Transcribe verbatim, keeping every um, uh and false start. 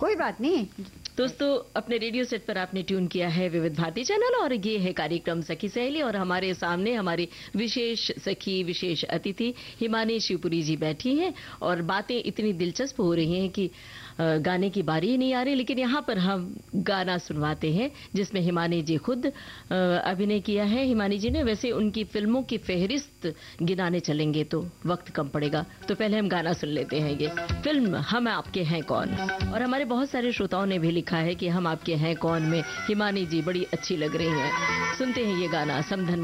कोई बात नहीं। दोस्तों, अपने रेडियो सेट पर आपने ट्यून किया है विविध भारती चैनल और ये है कार्यक्रम सखी सहेली और हमारे सामने हमारी विशेष सखी, विशेष अतिथि हिमानी शिवपुरी जी बैठी हैं और बातें इतनी दिलचस्प हो रही हैं कि गाने की बारी ही नहीं आ रही, लेकिन यहाँ पर हम गाना सुनवाते हैं जिसमें हिमानी जी खुद अभिनय किया है। हिमानी जी ने, वैसे उनकी फिल्मों की फहरिस्त गिनाने चलेंगे तो वक्त कम पड़ेगा, तो पहले हम गाना सुन लेते हैं। ये फिल्म हम आपके हैं कौन, और हमारे बहुत सारे श्रोताओं ने भी लिखा है कि हम आपके हैं कौन में हिमानी जी बड़ी अच्छी लग रही हैं। सुनते हैं ये गाना समधन